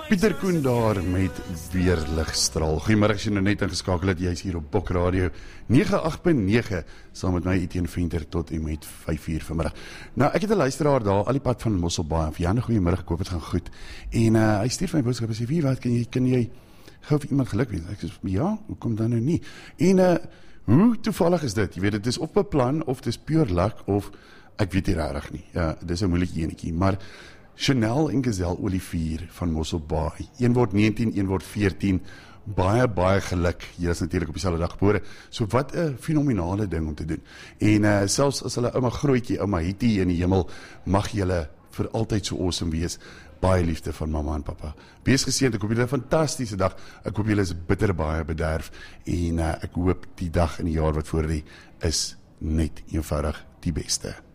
Pieter Koen daar met Weerligstraal. Goeiemôre, as jy nou net ingeskakel het, jy is hier op Bok Radio 98.9 saam met my Etienne Venter tot en met 5:00 vanmiddag. Nou, ek het 'n luisteraar daar al die pad van Mosselbaai af. Jan, goeiemôre, ek hoop dit gaan goed. En hy stuur vir my boodskap en sê, "Wie wat kan jy gou vir iemand geluk wens?" Ek sê, "Ja, hoekom dan nou nie?" En hoe toevallig is dit? Jy weet, dit is of beplan of dit is pure luck of ek weet nie regtig nie. Ja, dis 'n moeilike enetjie, maar Chanel en Gazelle Olivier van Mosselbaai. Een word 19, een word 14. Baie geluk. Jy is natuurlik op dieselfde dag gebore. So wat 'n fenominale ding om te doen. En selfs as hulle ouma grootjie, ouma Hitty in die hemel, mag julle vir altyd so awesome wees. Baie liefde van mamma en pappa. Wees geseënd, ek hoop julle 'n fantastiese dag. Ek hoop julle is bitter baie bederf. En ek hoop die dag in die jaar wat voor lê is net eenvoudig die beste.